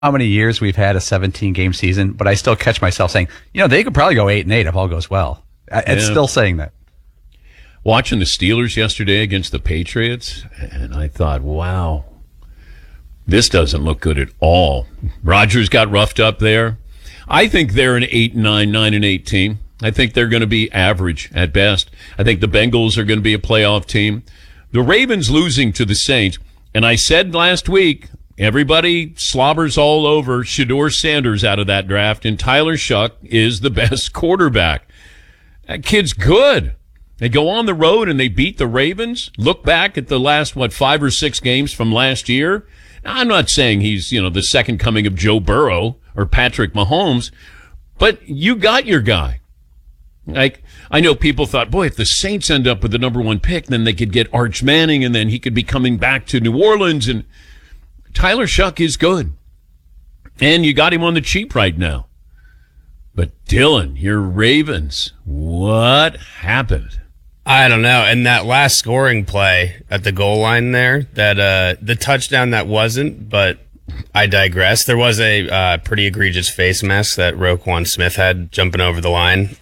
how many years we've had a 17-game season, but I still catch myself saying, they could probably go 8-8 if all goes well. It's still saying that. Watching the Steelers yesterday against the Patriots, and I thought, wow, this doesn't look good at all. Rodgers got roughed up there. I think they're an 8-9, 9-8 team. I think they're going to be average at best. I think the Bengals are going to be a playoff team. The Ravens losing to the Saints, and I said last week, everybody slobbers all over Shedeur Sanders out of that draft, and Tyler Shuck is the best quarterback. That kid's good. They go on the road and they beat the Ravens. Look back at the last, 5 or 6 games from last year. Now, I'm not saying he's, the second coming of Joe Burrow or Patrick Mahomes, but you got your guy. Like, I know people thought, boy, if the Saints end up with the number 1 pick, then they could get Arch Manning and then he could be coming back to New Orleans. And Tyler Shuck is good. And you got him on the cheap right now. But Dylan, your Ravens, what happened? I don't know. And that last scoring play at the goal line there, that the touchdown that wasn't, but I digress. There was a pretty egregious face mask that Roquan Smith had jumping over the line.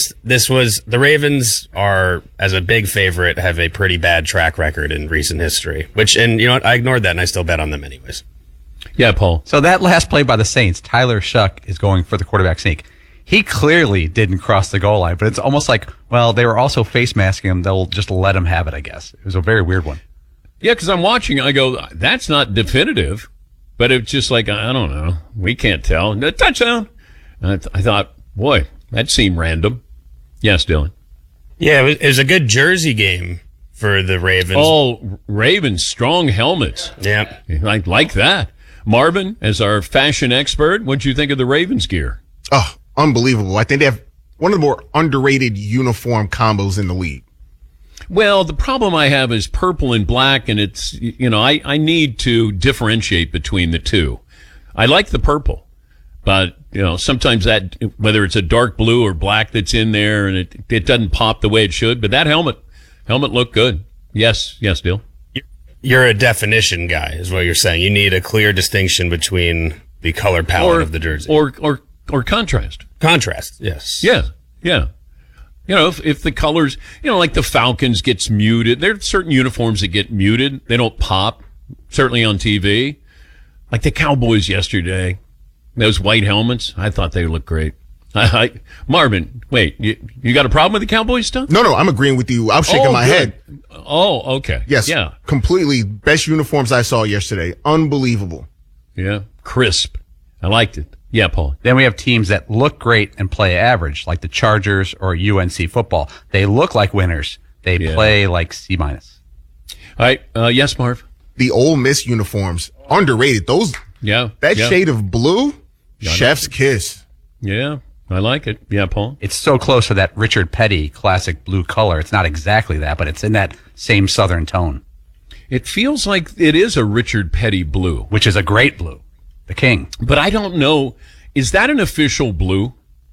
The Ravens are, as a big favorite, have a pretty bad track record in recent history, and you know what? I ignored that and I still bet on them anyways. Yeah, Paul. So that last play by the Saints, Tyler Shuck is going for the quarterback sneak. He clearly didn't cross the goal line, but it's almost like, well, they were also face masking him. They'll just let him have it, I guess. It was a very weird one. Yeah, because I'm watching. I go, that's not definitive, but it's just like, I don't know. We can't tell. A touchdown. And I thought, boy, that seemed random. Yes, Dylan. Yeah, it was a good jersey game for the Ravens. Oh, Ravens, strong helmets. Yeah. I like that. Marvin, as our fashion expert, what'd you think of the Ravens gear? Oh, unbelievable. I think they have one of the more underrated uniform combos in the league. Well, the problem I have is purple and black, and it's, I need to differentiate between the two. I like the purple, but, sometimes that, whether it's a dark blue or black that's in there, and it doesn't pop the way it should, but that helmet looked good. Yes, Dale. You're a definition guy, is what you're saying. You need a clear distinction between the color palette of the jersey. Or contrast. Contrast, yes. Yeah. If the colors, like the Falcons gets muted, there are certain uniforms that get muted. They don't pop, certainly on TV. Like the Cowboys yesterday, those white helmets, I thought they looked great. Marvin, wait, you got a problem with the Cowboys stuff? No, I'm agreeing with you. I'm shaking my head. Oh, okay. Yes. Yeah. Completely. Best uniforms I saw yesterday. Unbelievable. Yeah. Crisp. I liked it. Yeah, Paul. Then we have teams that look great and play average, like the Chargers or UNC football. They look like winners. They play like C-. All right. Yes, Marv. The Ole Miss uniforms, underrated. That shade of blue, chef's kiss. Yeah, I like it. Yeah, Paul. It's so close to that Richard Petty classic blue color. It's not exactly that, but it's in that same southern tone. It feels like it is a Richard Petty blue. Which is a great blue. The king. But I don't know. Is that an official blue?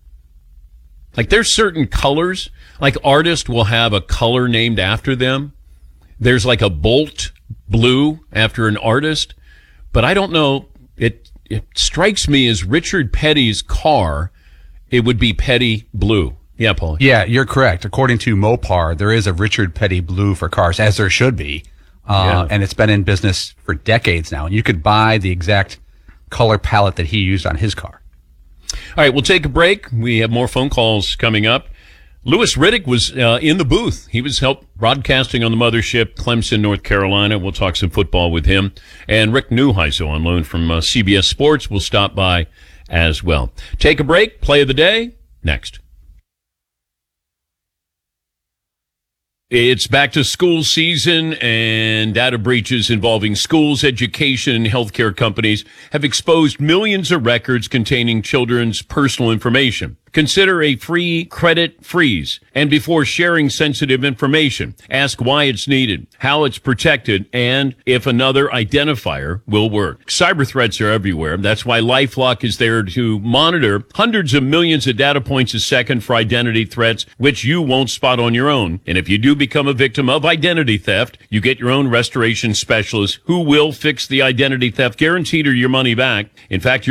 Like there's certain colors, like artists will have a color named after them. There's like a Bolt blue after an artist, but I don't know. It strikes me as Richard Petty's car. It would be Petty blue. Yeah, Paul. Yeah, you're correct. According to Mopar, there is a Richard Petty blue for cars, as there should be. And it's been in business for decades now. And you could buy the exact color palette that he used on his car. All right, we'll take a break. We have more phone calls coming up. Louis Riddick was in the booth. He was broadcasting on the mothership, Clemson, North Carolina. We'll talk some football with him. And Rick Neuheisel on loan from CBS Sports will stop by as well. Take a break. Play of the day next. It's back to school season, and data breaches involving schools, education, and healthcare companies have exposed millions of records containing children's personal information. consider a free credit freeze. And before sharing sensitive information, ask why it's needed, how it's protected, and if another identifier will work. Cyber threats are everywhere. That's why LifeLock is there to monitor hundreds of millions of data points a second for identity threats, which you won't spot on your own. And if you do become a victim of identity theft, you get your own restoration specialist who will fix the identity theft, guaranteed, or your money back. In fact,